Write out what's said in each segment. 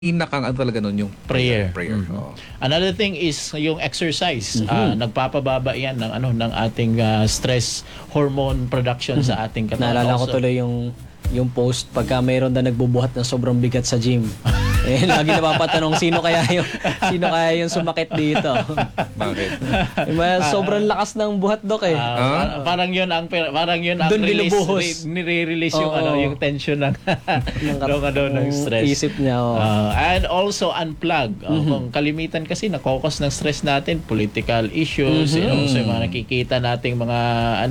Inakang ano talaga nun yung prayer. Oo. Another thing is yung exercise. Nagpapababa yan ng ng ating stress hormone production sa ating katawan. Naalala ko tuloy yung post pagka mayroon na nagbubuhat ng sobrang bigat sa gym. Lagi napapatanong sino kaya yung sumakit dito. Bakit? Sobrang lakas ng buhat, Dok Parang yun ang Doon binubuhos. Nire-release yung tension ng ng stress. Isip niya. And also unplug. Kung kalimitan kasi nakokos ng stress natin, political issues, so yung mga nakikita nating mga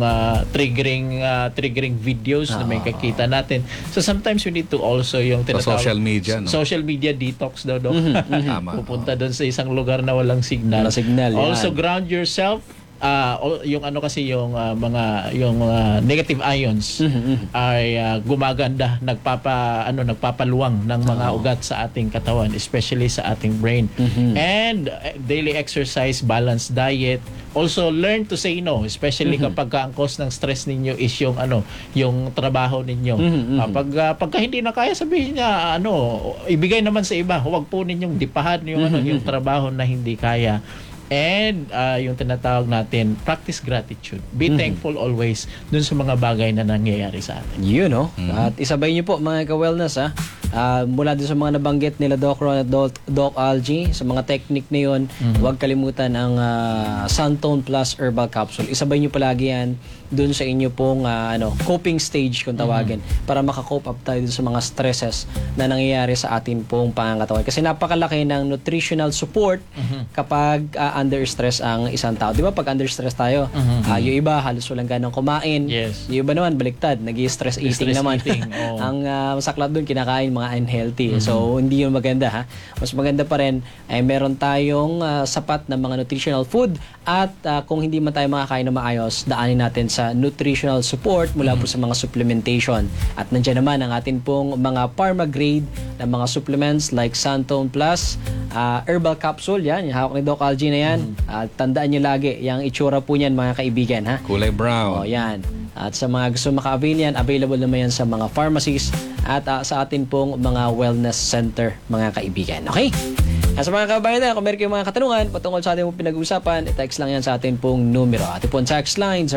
triggering videos na may kakita natin. So sometimes we need to also yung tinatawag social media, no? Social media detox daw. Tama. Pupunta doon sa isang lugar na walang signal. Also ground yourself. Yung mga negative ions ay gumaganda, nagpapaluwang ng mga ugat sa ating katawan, especially sa ating brain. And daily exercise, balanced diet. Also learn to say no, especially kapag ang cause ng stress ninyo is yung trabaho ninyo. Pagka hindi na kaya, sabihin niya ibigay naman sa iba. Huwag po ninyong dipahan yung trabaho na hindi kaya. And yung tinatawag natin, practice gratitude. Be thankful always dun sa mga bagay na nangyayari sa atin. At isabay niyo po mga ka-wellness mula din sa mga nabanggit nila Doc Ron at Doc Algie, sa mga technique na yun, huwag kalimutan ang Santone Plus Herbal Capsule. Isabay niyo palagi yan dun sa inyo pong coping stage kung tawagin, para makakope up tayo dun sa mga stresses na nangyayari sa atin pong pangangatawan. Kasi napakalaki ng nutritional support kapag under stress ang isang tao. Di ba pag under stress tayo, yung iba halos walang ganang kumain. Yes. Yung iba naman baliktad, nag-stress eating naman. Ang masaklat dun, kinakain mga unhealthy. So hindi yun maganda Mas maganda pa rin ay meron tayong sapat na mga nutritional food, at kung hindi man tayo makakain na maayos, daanin natin sa nutritional support mula po sa mga supplementation. At nandiyan naman ang atin pong mga pharma grade na mga supplements like Santone Plus Herbal Capsule. Yan, yung hawak ni Doc Algie na yan. Tandaan nyo lagi, yung itsura po niyan mga kaibigan. Kulay brown. Yan. At sa mga gusto maka-avail yan, available naman yan sa mga pharmacies at sa atin pong mga wellness center, mga kaibigan. Okay? Sa mga kabayan na, kung meron kayong mga katanungan patungkol sa ating pinag-uusapan, i-text lang yan sa atin pong numero. Ating pong text line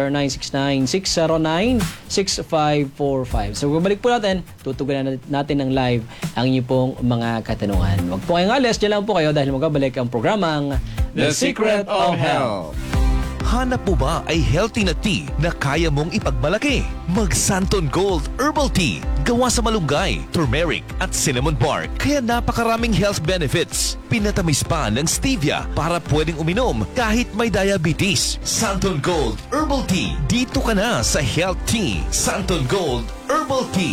0969-609-6545. So, bumalik po natin, tutugunan natin ng live ang inyong pong mga katanungan. Huwag po kayong alis, dyan lang po kayo dahil magabalik ang programang The Secret of Health. Hanap mo ba ay healthy na tea na kaya mong ipagmalaki? Mag Santon Gold Herbal Tea. Gawa sa malunggay, turmeric at cinnamon bark. Kaya napakaraming health benefits. Pinatamis pa ng stevia para pwedeng uminom kahit may diabetes. Santon Gold Herbal Tea. Dito ka na sa Health Tea. Santon Gold Herbal Tea.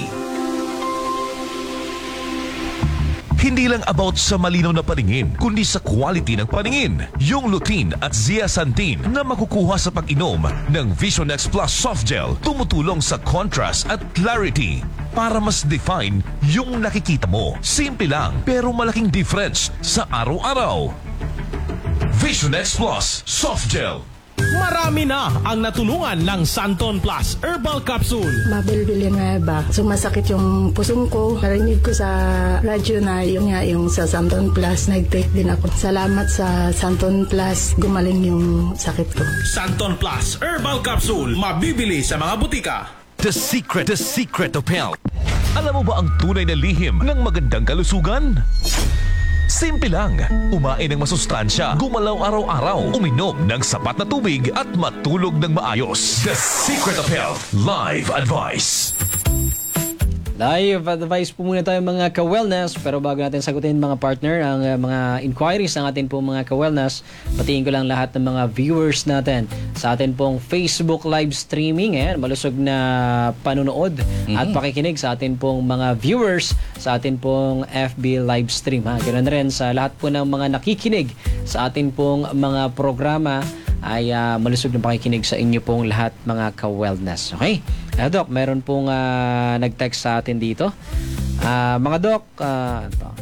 Hindi lang about sa malinaw na paningin, kundi sa quality ng paningin. Yung lutein at zeaxanthin na makukuha sa pag-inom ng Vision X Plus Soft Gel tumutulong sa contrast at clarity para mas define yung nakikita mo. Simple lang pero malaking difference sa araw-araw. Vision X Plus Soft Gel. Marami na ang natulungan ng Santone Plus Herbal Capsule. Mabilbili nga ba? Sumasakit yung pusong ko. Narinig ko sa radyo na yung sa Santone Plus. Nag-take din ako. Salamat sa Santone Plus. Gumaling yung sakit ko. Santone Plus Herbal Capsule. Mabibili sa mga butika. The secret of health. Alam mo ba ang tunay na lihim ng magandang kalusugan? Simple lang, umain ng masustansya, gumalaw araw-araw, uminom ng sapat na tubig at matulog ng maayos. The Secret of Health Live Advice. Live advice po muna tayo mga ka-wellness, pero bago natin sagutin mga partner ang mga inquiries ng atin pong mga ka-wellness, patingin ko lang lahat ng mga viewers natin sa atin pong Facebook live streaming, malusog na panunood at pakikinig sa atin pong mga viewers sa atin pong FB live stream. Ganoon rin sa lahat po ng mga nakikinig sa atin pong mga programa ay malusog na pakikinig sa inyo pong lahat mga ka-wellness. Okay? Doc, meron pong nag-text sa atin dito. Mga Doc,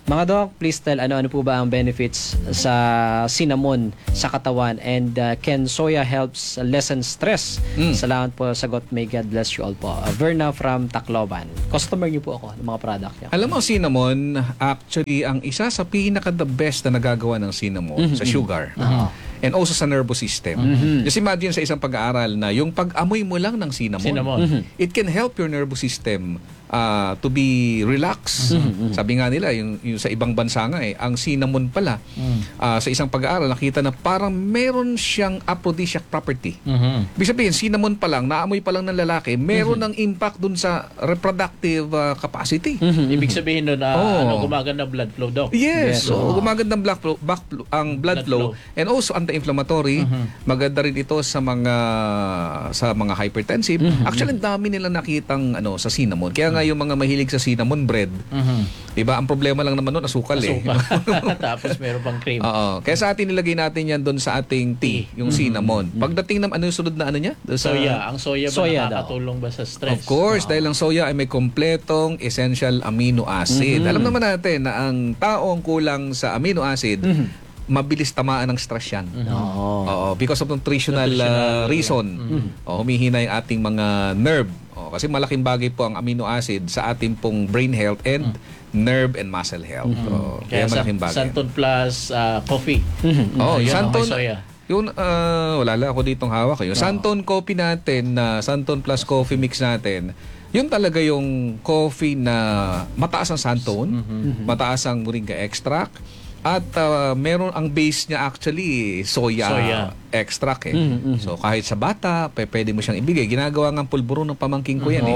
Mga Doc, please tell ano po ba ang benefits sa cinnamon sa katawan, and can soya helps lessen stress? Salamat po sagot. May God bless you all po. Verna from Tacloban. Customer niyo po ako ng mga product niya. Alam mo, cinnamon, actually, ang isa sa pinaka-the best na nagagawa ng cinnamon sa sugar. And also sa nervous system. Just imagine sa isang pag-aaral na yung pag-amoy mo lang ng cinnamon, it can help your nervous system to be relaxed. Sabi nga nila, yung sa ibang bansa nga ang cinnamon pala, sa isang pag-aaral, nakita na parang meron siyang aphrodisiac property. Ibig sabihin, cinnamon pa lang, naamoy pa lang ng lalaki, meron ng impact dun sa reproductive capacity. Ibig sabihin nun, gumaganda blood flow daw. Yes, so gumaganda ang blood flow, and also anti-inflammatory. Maganda rin ito sa mga hypertensive. Actually, ang dami nila nakitang sa cinnamon. Kaya nga yung mga mahilig sa cinnamon bread, diba? Ang problema lang naman nun, asukal. Tapos meron pang cream. Kaya sa atin nilagay natin yan doon sa ating tea, yung cinnamon. Pagdating ng yung sunod na niya? Soya. Ang soya ba nakakatulong ba sa stress? Of course, dahil ang soya ay may kompletong essential amino acid. Alam naman natin na ang taong kulang sa amino acid, mabilis tamaan ng stress yan. Because of nutritional reason. Humihina yung ating mga nerve. Kasi malaking bagay po ang amino acid sa ating pong brain health and nerve and muscle health. Kaya malaking bagay. Santon Plus coffee. Santon. Yun, wala lang ako ditong hawak. Yung Santon coffee natin, Santon Plus coffee mix natin, yun talaga yung coffee na mataas ang santon, mataas ang moringa extract, at meron ang base niya actually soya extract . So kahit sa bata, pwede mo siyang ibigay. Ginagawa ng pulburo ng pamangking ko yan .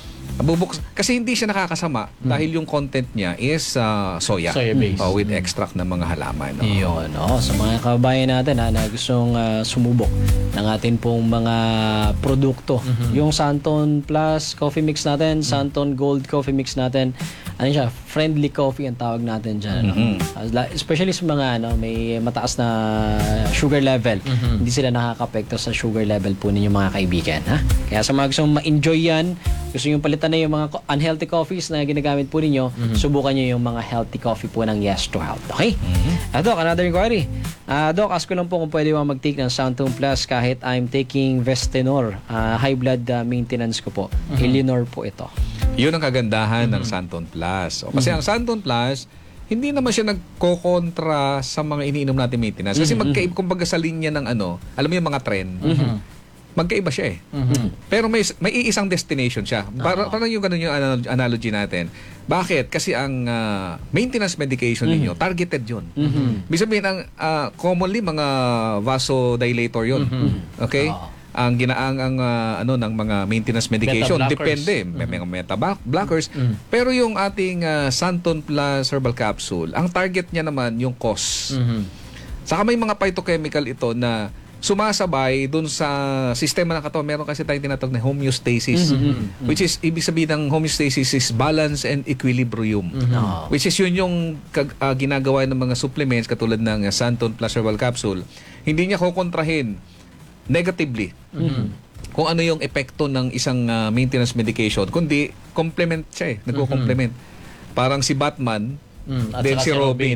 Kasi hindi siya nakakasama dahil yung content niya is soya based. With extract ng mga halaman. Yun, sa mga kababayan natin na gustong sumubok ng atin pong mga produkto. Yung Santon Plus coffee mix natin, Santon Gold coffee mix natin, friendly coffee ang tawag natin dyan. Especially sa mga may mataas na sugar level. Hindi sila nakaka-apekto sa sugar level po ninyo mga kaibigan. Kaya sa mga gustong ma-enjoy yan, gusto nyo palitan na yung mga unhealthy coffees na ginagamit po ninyo, subukan nyo yung mga healthy coffee po ng Yes to Health. Okay? Doc, another inquiry. Doc, ask ko lang po kung pwede mo mag-take ng Santon Plus kahit I'm taking Vestenor. High blood maintenance ko po. Eleanor po ito. Yun ang kagandahan ng Santon Plus. Kasi ang Santon Plus, hindi naman siya nagkokontra sa mga iniinom natin maintenance. Kasi kumbaga sa linya ng alam mo yung mga trend, magkaiba siya . Pero may iisang destination siya. Parang yung ganun yung analogy natin. Bakit? Kasi ang maintenance medication ninyo, targeted yun. Ibig sabihin, commonly mga vasodilator yun. Okay? Ang ginaang ng mga maintenance medication depende, may mga meta blockers, pero yung ating Santon Plus herbal capsule, ang target niya naman yung cause. Saka may mga phytochemical ito na sumasabay dun sa sistema ng katawan. Meron kasi tayong tinatawag na homeostasis, which is, ibig sabihin ng homeostasis is balance and equilibrium, which is yun yung ginagawa ng mga supplements katulad ng Santon Plus herbal capsule. Hindi niya kukontrahin negatively kung ano yung epekto ng isang maintenance medication, kundi complement siya nagko-complement. Parang si Batman then si Robin.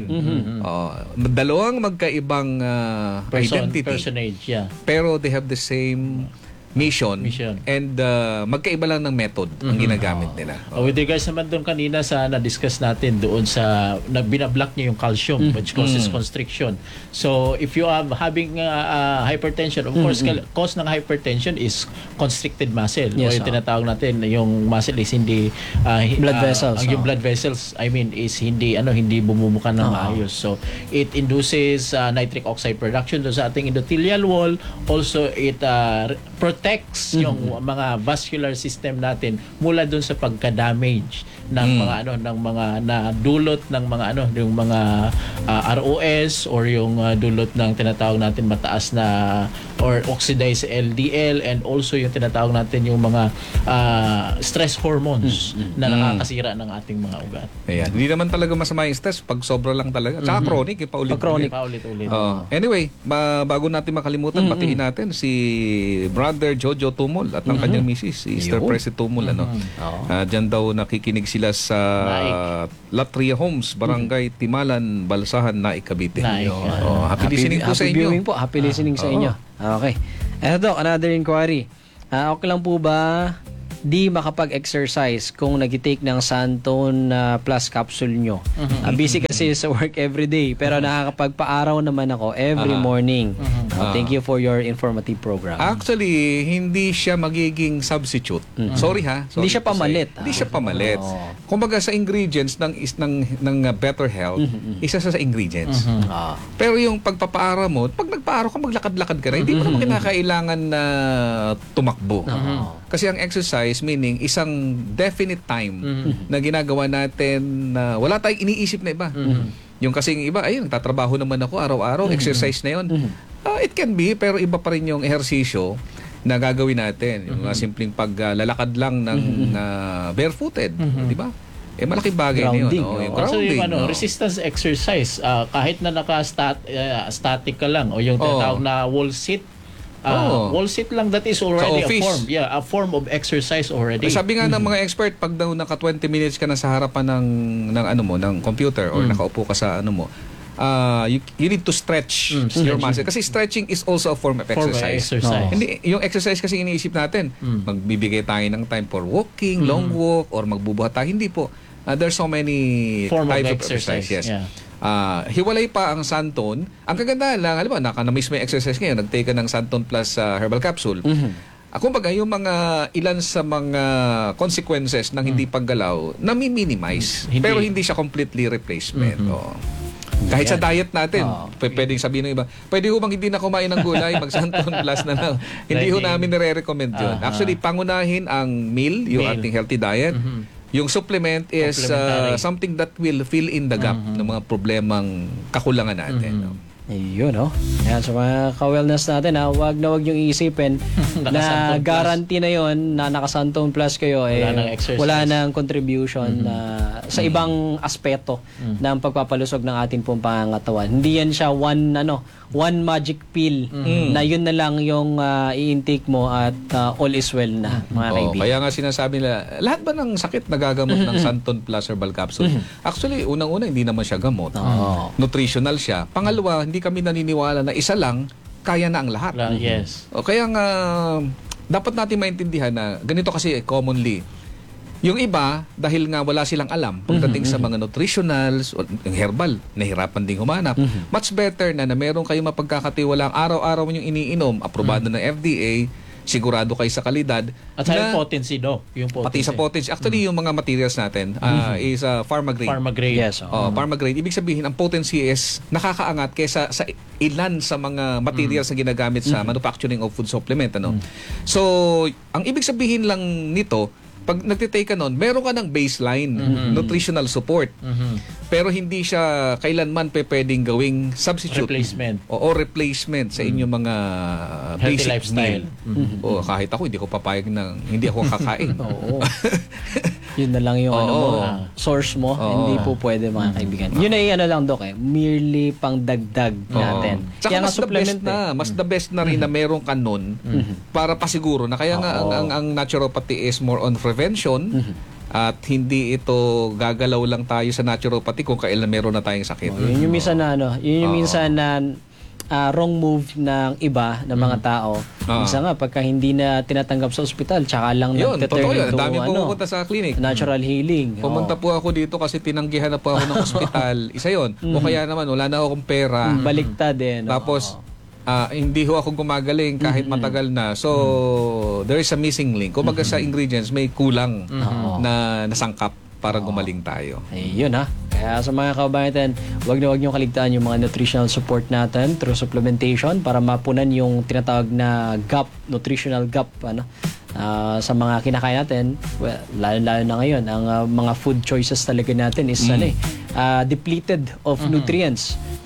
Dalawang magkaibang identity. Personage, pero they have the same mission. And magkaiba lang ng method ang ginagamit nila. With regards naman doon kanina sa na-discuss natin doon sa binablock niya yung calcium which causes constriction. So if you are having hypertension, of course, cause ng hypertension is constricted muscle. O yung tinatawag natin, yung muscle is hindi blood vessels. Yung blood vessels, is hindi bumumuka ng maayos. So it induces nitric oxide production doon sa ating endothelial wall. Also it protects yung mga vascular system natin mula doon sa pagka-damage ng mga dulot ng mga yung mga ROS or yung dulot ng tinatawag natin mataas na or oxidized LDL, and also yung tinatawag natin yung mga stress hormones na nakakasira ng ating mga ugat. Ayan. Hindi naman talaga masama yung stress pag sobra lang talaga. Tsaka chronic, paulit-ulit. Paulit-ulit. Anyway, bago natin makalimutan, batiin natin si Brother Jojo Tumol at ang kanyang misis, si Sister Presi Tumol. Diyan daw nakikinig sila sa Latria Homes, Barangay Timalan, Balsahan, Naik, Cavite. Happy listening po sa Happy inyo. viewing po. Happy listening sa inyo. Okay. Eto, another inquiry. Okay lang po ba di makapag-exercise kung nag-take ng Santon Plus capsule nyo? Busy kasi sa work every day, pero nakakapagpa-araw naman ako every morning. Thank you for your informative program. Actually, hindi siya magiging substitute. Sorry ha. Sorry Hindi siya to say. pamalit, Hindi siya pamalit. Kumbaga sa ingredients ng better health, isa sa ingredients. Pero yung pagpapaara mo, pag nagpaara ka, maglakad-lakad ka na, hindi mo naman kinakailangan na tumakbo. Kasi ang exercise, meaning isang definite time na ginagawa natin na wala tayong iniisip na iba. Yung kasing iba, ayun, nagtatrabaho naman ako araw-araw, exercise na yun. It can be, pero iba pa rin yung ehersisyo na gagawin natin. Yung simpleng paglalakad lang ng barefooted, di ba? Malaking bagay na yun. Yung Also grounding. yung resistance exercise, kahit na naka-static ka lang, o yung tinatawag na wall sit, wall sit lang, that is already a form of exercise already. Sabi nga ng mga expert, pag daw naka 20 minutes ka na sa harapan ng computer or nakaupo ka sa you need to stretch your muscle. Kasi stretching is also a form of exercise. Hindi, yung exercise kasi iniisip natin, magbibigay tayo ng time for walking, long walk, or magbubuhat tayo. Hindi po. There's so many types of exercise. Yes. Yeah. Hiwalay pa ang Santon. Ang kagandahan lang, alam mo, na-miss mo yung exercise ngayon, nag-take ka ng Santon Plus herbal capsule. Kumbaga, yung ilan sa mga consequences ng hindi paggalaw, nami-minimize. Pero hindi siya completely replacement. Kahit sa diet natin, pwedeng sabihin ng iba, pwede ho bang hindi na kumain ng gulay, mag-Santon Plus na lang. Hindi ho namin nire-recommend yun. Actually, pangunahin ang meal, yung ating healthy diet. Yung supplement is something that will fill in the gap ng mga problemang kakulangan natin. Ayun, Yan, sa mga ka-wellness natin, wag niyong iisipin na guarantee na yon na naka-Santon Plus kayo, wala nang contribution sa ibang aspeto ng pagpapalusog ng ating pong pangangatawan. Hindi yan siya one magic pill na yun na lang yung i-intake mo at all is well na, mga kaibigan. Kaya nga sinasabi nila, lahat ba ng sakit nagagamot ng Santon Plus Herbal Capsule? Actually, unang-una, hindi naman siya gamot. Nutritional siya. Pangalawa, hindi kami naniniwala na isa lang, kaya na ang lahat. Yes. Kaya nga, dapat natin maintindihan na ganito kasi commonly. Yung iba, dahil nga wala silang alam pagdating sa mga nutritionals, yung herbal, nahirapan ding humanap. Much better na meron kayong mapagkakatiwalang araw-araw yung iniinom, aprobado ng FDA, sigurado kayo sa kalidad. At sa potency, yung potency. Pati sa potency. Actually, yung mga materials natin is pharma grade. Pharma grade. Yes. Pharma grade. Ibig sabihin, ang potency is nakakaangat kaysa sa ilan sa mga materials na ginagamit sa manufacturing of food supplement. So, ang ibig sabihin lang nito, pag nagtitake ka nun, meron ka ng baseline nutritional support. Pero hindi siya kailanman pwedeng gawing substitute. Replacement. O replacement sa inyong mga healthy basic lifestyle. meal. Kahit ako, hindi ko papayag ng hindi ako kakain. Yun na lang yung source mo. Hindi po pwede, mga kaibigan. Yun ay lang, Dok, merely pang dagdag natin. Tsaka mas the best na rin na meron ka nun para pasiguro na. Kaya nga ang naturopathy is more on prevention at hindi ito gagalaw lang tayo sa naturopathy kung kailan meron na tayong sakit. Yun yung minsan na wrong move ng iba ng mga tao. Minsan nga pagka hindi na tinatanggap sa ospital, tsaka lang nagte-turn into dami pumunta sa clinic. Natural healing. Pumunta po ako dito kasi tinanggihan na po ako ng ospital. Isa yon. O kaya naman wala na akong pera. Baliktad din. Tapos hindi ho ako gumagaling kahit matagal na. So there is a missing link. Kumbaga sa ingredients may kulang na nasangkap para gumaling tayo. Ayun Kaya sa mga kabayan, wag niyo kaligtaan yung mga nutritional support natin through supplementation para mapunan yung tinatawag na gap, nutritional gap sa mga kinakain natin. Well, lalo na ngayon, ang mga food choices talaga natin is depleted of nutrients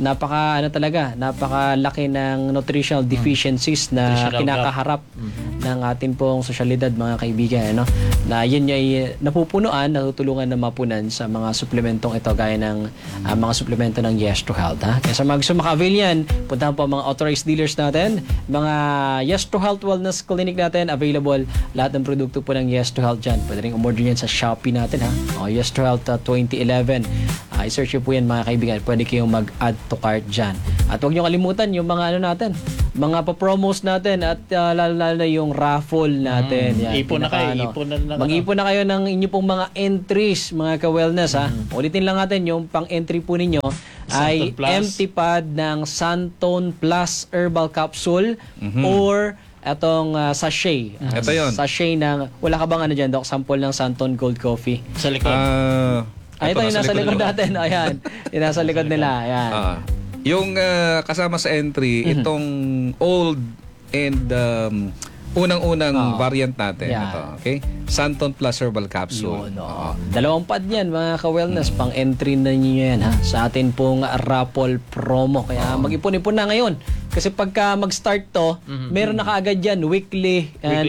napakalaki ng nutritional deficiencies na Nutritional kinakaharap ng ating pong sosyalidad, mga kaibigan, ano? Na yun ay napupunuan, natutulungan na mapunan sa mga suplementong ito gaya ng mga suplemento ng Yes to Health, ha? Kaya sa mga gusto maka-avail yan, puntahan po ang mga authorized dealers natin, mga Yes to Health Wellness Clinic natin, available lahat ng produkto po ng Yes to Health dyan. Pwede rin umorder yan sa Shopee natin, ha? Yes to Health 2011. I-search nyo po yan, mga kaibigan. Pwede kayong mag-add to cart dyan. At huwag nyo kalimutan yung mga natin, mga pa-promos natin at lalo na yung raffle natin. Yan, Ipon na kayo. Mag-ipon na kayo ng inyo pong mga entries, mga ka-wellness, ha? Ulitin lang natin, yung pang-entry po ninyo ay empty pad ng Santon Plus Herbal Capsule or etong sachet. Ito yun. Sachet ng, wala ka bang dyan, Doc? Sample ng Santon Gold Coffee. Sa likod. Ito yung nasa likod natin. Ayan. Yung nasa likod nila. Ayan. Yung kasama sa entry, itong old and unang-unang variant natin. Yeah. Ito, okay? Santon Plus Herbal Capsule. Dalawang pad yan, mga ka-wellness. Pang-entry na niyo yan, ha? Sa atin pong raffle promo. Kaya mag-ipon-ipon na ngayon. Kasi pagka mag-start to, meron na kaagad yan, weekly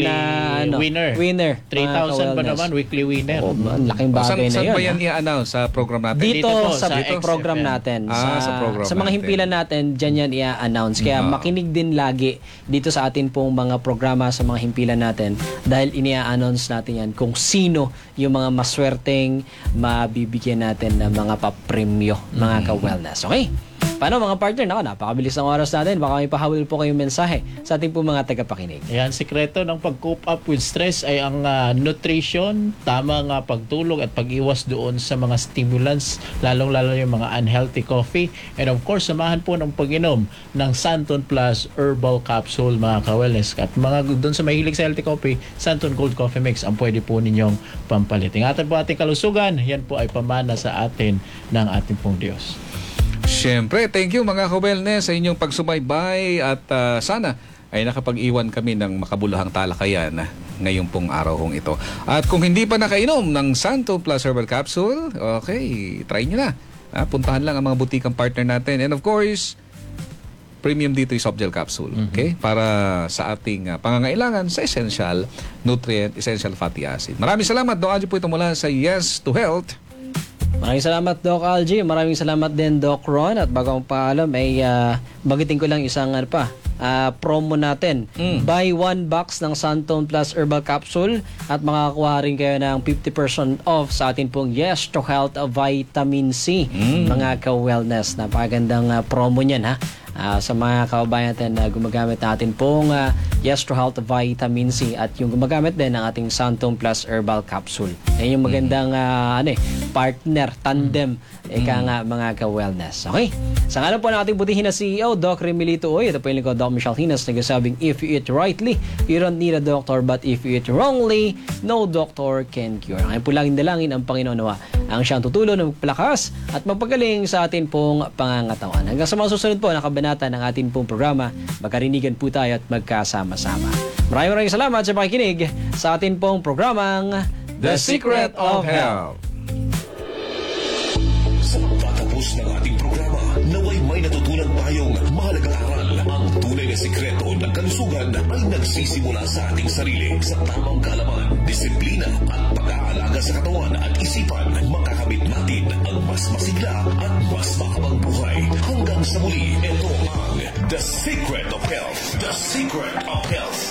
winner. 3,000 ba naman, weekly winner? Laking bagay na Saan yun. ba yan i-announce? Sa program natin? Dito po, sa sa program XFM. natin. Sa program sa mga natin. himpilan natin, dyan yan i-announce. Kaya makinig din lagi dito sa atin pong mga programa sa mga himpilan natin dahil ini-announce natin yan kung sino yung mga maswerteng mabibigyan natin ng mga papremyo, mga ka-wellness. Okay? Paano mga partner? Napakabilis ng oras natin. Baka may pahabol po kayong mensahe sa ating po mga tagapakinig. Ayan, sikreto ng pag-cope up with stress ay ang nutrition, tama nga pagtulog at pag-iwas doon sa mga stimulants, lalong-lalo yung mga unhealthy coffee. And of course, samahan po ng pag-inom ng Santon Plus Herbal Capsule, mga ka-wellness. At mga doon sa mahilig sa healthy coffee, Santon Gold Coffee Mix ang pwede po ninyong pampalit. Ingatan po ating kalusugan. Yan po ay pamana sa atin ng ating pong Diyos. Siyempre, thank you mga ka-wellness sa inyong pagsubaybay at sana ay nakapag-iwan kami ng makabuluhang talakayan ngayong pong araw kong ito. At kung hindi pa nakainom ng Santon Plus Herbal Capsule, okay, try nyo na. Puntahan lang ang mga butikang partner natin. And of course, premium dito yung soft gel capsule. Okay? Para sa ating pangangailangan sa essential nutrient, essential fatty acid. Maraming salamat. Doc Algie po ito mula sa Yes to Health. Maraming salamat, Doc Algie. Maraming salamat din, Doc Ron. At bago akong paalam, ay bagitin ko lang isang promo natin. Buy 1 box ng Santon Plus Herbal Capsule at makakakuha rin kayo ng 50% off sa atin pong Yes to Health Vitamin C. Mga ka-wellness. Napakagandang promo niyan, ha? Sa mga kababayan natin na gumagamit natin pong Yes to Health Vitamin C at yung gumagamit din ng ating Santon Plus Herbal Capsule. Yan yung magandang partner, tandem, mga ka-wellness. Okay? Sa ngalan po ng ating butihin na CEO, Doc Remilito Oy, ito po yung lingkod, Doc Michelle Hinas, nagsasabing, if you eat rightly, you don't need a doctor, but if you eat wrongly, no doctor can cure. Ngayon po laging dalangin ang Panginoon nawa ang siyang tutulo ng magpalakas at magpagaling sa atin pong pangangatawan. Hanggang sa mga susunod po na kabanata ng ating pong programa, magkarinigan po tayo at magkasama-sama. Maraming salamat sa pakikinig sa atin pong programang The Secret of Health. Sa pagtatapos ng ating programa, naway may natutunan tayong mahalagang aral. Ang tunay na sikreto ng kalusugan ay nagsisimula sa ating sarili. Sa tamang kaalaman, disiplina at pag-aalaga sa katawan at isipan, makakamit natin ang mas masigla at mas mahabang buhay. Hanggang sa muli, ito ang The Secret of Health. The Secret of Health.